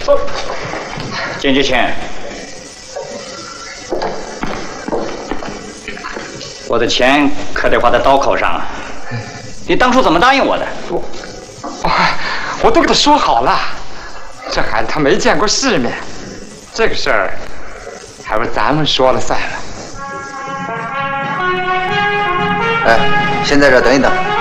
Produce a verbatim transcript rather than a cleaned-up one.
金继清，我的钱可得花在刀口上啊！你当初怎么答应我的？ 我，哎，我都跟他说好了，这孩子他没见过世面，这个事儿还不是咱们说了算了。 哎，先在这等一等。